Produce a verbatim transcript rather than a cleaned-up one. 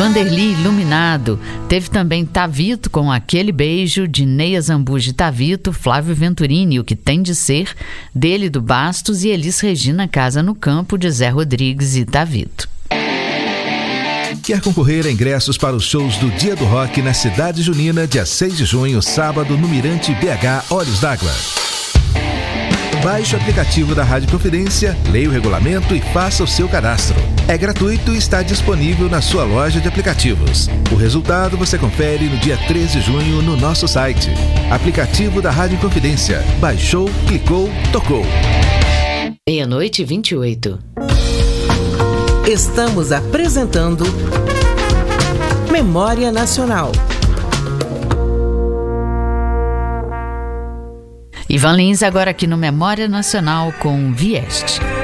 Vanderly Iluminado. Teve também Tavito com Aquele Beijo, de Neia Zambuji Tavito, Flávio Venturini, O Que Tem de Ser, dele do Bastos, e Elis Regina, Casa no Campo, de Zé Rodrigues e Tavito. Quer concorrer a ingressos para os shows do Dia do Rock na Cidade Junina, dia seis de junho, sábado, no Mirante B H Olhos d'Água? Baixe o aplicativo da Rádio Confidência, leia o regulamento e faça o seu cadastro. É gratuito e está disponível na sua loja de aplicativos. O resultado você confere no dia três de junho no nosso site. Aplicativo da Rádio Confidência. Baixou, clicou, tocou. Meia-noite e vinte e oito. Estamos apresentando Memória Nacional. Ivan Lins agora aqui no Memória Nacional com Vieste.